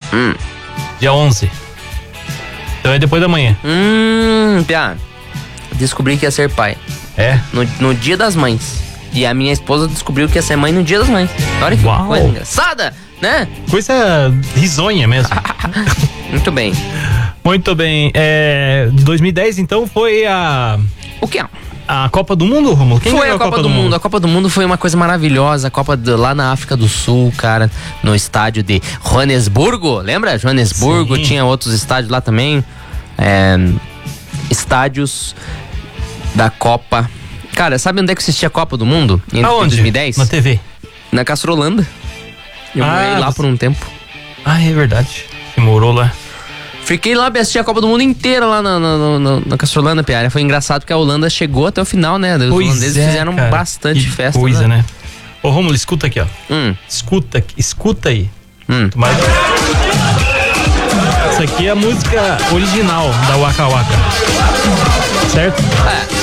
Dia 11. Então é depois da manhã. Piá. Descobri que ia ser pai. É? No Dia das Mães. E a minha esposa descobriu que ia ser mãe no Dia das Mães. Olha que Uau. coisa engraçada, né? Coisa risonha mesmo. Muito bem. Muito bem. De 2010, então, foi O que é? a Copa do Mundo, Romulo? Quem Foi ganhou a Copa do Mundo. A Copa do Mundo foi uma coisa maravilhosa. A Copa lá na África do Sul, cara, no estádio de Joanesburgo. Lembra? Joanesburgo, Sim. tinha outros estádios lá também. Estádios da Copa. Cara, sabe onde é que assistia a Copa do Mundo? Em Aonde? 2010? Na TV. Na Castrolanda. Eu morei lá por um tempo. Ah, é verdade. Você morou lá. Fiquei lá, assisti a Copa do Mundo inteira lá na Castrolanda, Piara. Foi engraçado porque a Holanda chegou até o final, né? Os holandeses fizeram cara. bastante Que festa. coisa, né? Ô, Romulo, escuta aqui, ó. Escuta aí. Mas... Essa aqui é a música original da Waka Waka. Certo?